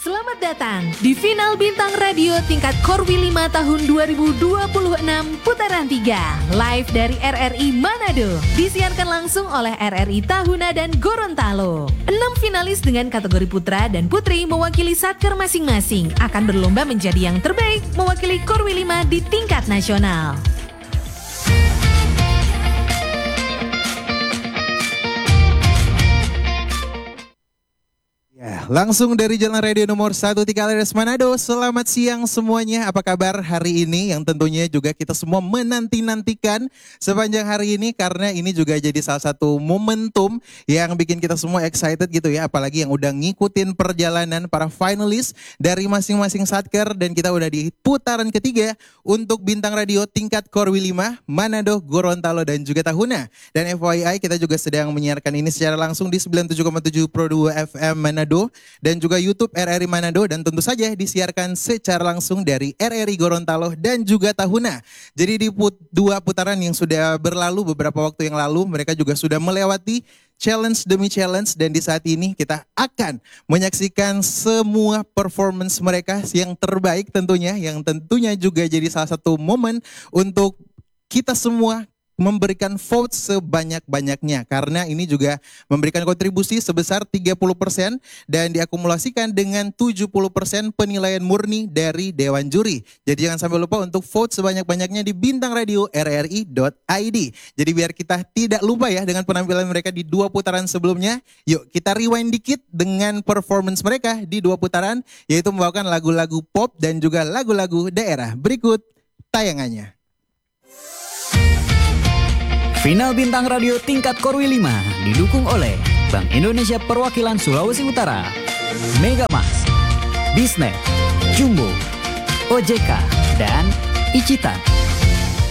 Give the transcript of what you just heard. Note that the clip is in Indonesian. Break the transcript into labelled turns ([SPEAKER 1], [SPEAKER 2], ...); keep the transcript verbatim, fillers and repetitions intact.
[SPEAKER 1] Selamat datang di final Bintang Radio tingkat Korwi lima tahun dua ribu dua puluh enam putaran tiga. Live dari R R I Manado. Disiarkan langsung oleh R R I Tahuna dan Gorontalo. Enam finalis dengan kategori putra dan putri mewakili satker masing-masing akan berlomba menjadi yang terbaik mewakili Korwi lima di tingkat nasional.
[SPEAKER 2] Ya, langsung dari Jalan Radio nomor satu tiga L R S Manado. Selamat siang semuanya. Apa kabar hari ini? Yang tentunya juga kita semua menanti-nantikan sepanjang hari ini, karena ini juga jadi salah satu momentum yang bikin kita semua excited gitu ya. Apalagi yang udah ngikutin perjalanan para finalis dari masing-masing satker, dan kita udah di putaran ketiga untuk Bintang Radio tingkat Korwi lima, Manado, Gorontalo dan juga Tahuna. Dan F Y I, kita juga sedang menyiarkan ini secara langsung di sembilan puluh tujuh koma tujuh Pro dua F M Manado dan juga YouTube R R I Manado, dan tentu saja disiarkan secara langsung dari R R I Gorontalo dan juga Tahuna. Jadi di put, dua putaran yang sudah berlalu beberapa waktu yang lalu, mereka juga sudah melewati challenge demi challenge, dan di saat ini kita akan menyaksikan semua performance mereka yang terbaik tentunya, yang tentunya juga jadi salah satu momen untuk kita semua memberikan vote sebanyak-banyaknya, karena ini juga memberikan kontribusi sebesar tiga puluh persen dan diakumulasikan dengan tujuh puluh persen penilaian murni dari Dewan Juri. Jadi jangan sampai lupa untuk vote sebanyak-banyaknya di bintang radio r r i dot i d. Jadi biar kita tidak lupa ya dengan penampilan mereka di dua putaran sebelumnya, yuk kita rewind dikit dengan performance mereka di dua putaran, yaitu membawakan lagu-lagu pop dan juga lagu-lagu daerah. Berikut tayangannya.
[SPEAKER 3] Final Bintang Radio tingkat Korwi lima didukung oleh Bank Indonesia Perwakilan Sulawesi Utara, Megamax, Bisnet, Jumbo, O J K, dan Icitan.